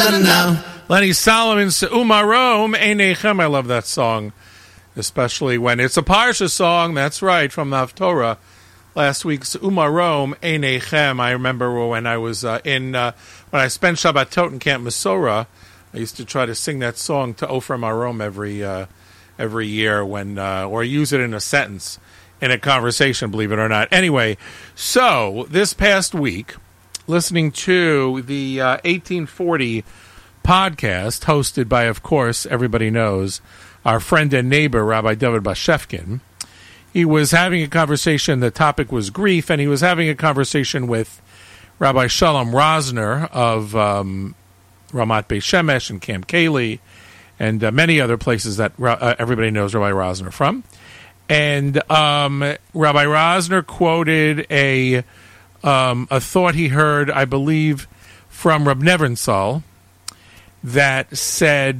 Lenny Solomon's Umarom Einechem. I love that song, especially when it's a Parsha song. That's right, from the Haftorah. Last week's Umarom Einechem. I remember when I was when I spent Shabbatot in Camp Mesorah, I used to try to sing that song to Ofer Marom every year when or use it in a sentence in a conversation, believe it or not. Anyway, so this past week, listening to the 1840 podcast hosted by, of course, everybody knows, our friend and neighbor, Rabbi David Bashevkin. He was having a conversation, the topic was grief, and he was having a conversation with Rabbi Shalom Rosner of Ramat Beit Shemesh and Camp Kayli and many other places that everybody knows Rabbi Rosner from. And Rabbi Rosner quoted a thought he heard, I believe, from Reb Nebenzahl that said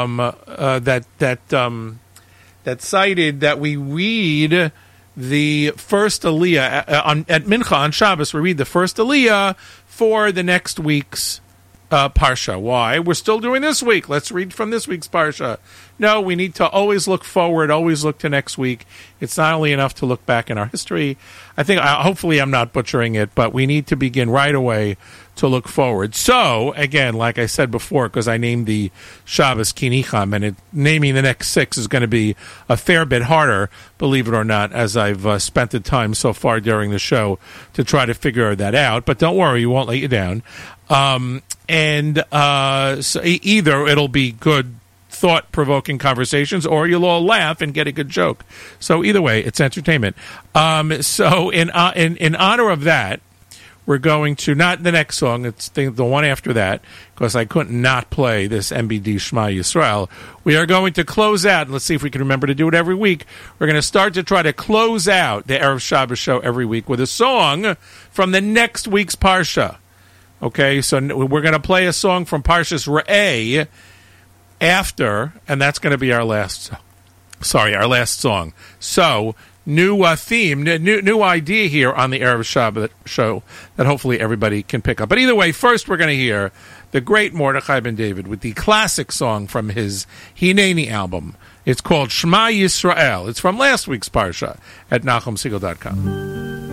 that cited that we read the first Aliyah at Mincha on Shabbos. We read the first Aliyah for the next week's Parsha. Why? We're still doing this week. Let's read from this week's Parsha. No, we need to always look forward, always look to next week. It's not only enough to look back in our history. I think, hopefully I'm not butchering it, but we need to begin right away to look forward. So, again, like I said before, because I named the Shabbos Kinicham, and naming the next 6 is going to be a fair bit harder, believe it or not, as I've spent the time so far during the show to try to figure that out. But don't worry, we won't let you down. So either it'll be good, thought-provoking conversations, or you'll all laugh and get a good joke. So either way, it's entertainment. So in honor of that, we're going to, not the next song, it's the one after that, because I couldn't not play this MBD Shema Yisrael. We are going to close out, and let's see if we can remember to do it every week. We're going to start to try to close out the Erev Shabbos show every week with a song from the next week's Parsha. Okay, so we're going to play a song from Parshas Re'eh after, and that's going to be our last song. So, new theme, new idea here on the Erev Shabbat show that hopefully everybody can pick up. But either way, first we're going to hear the great Mordechai Ben David with the classic song from his Hineni album. It's called Shema Yisrael. It's from last week's Parsha at NachumSegal.com.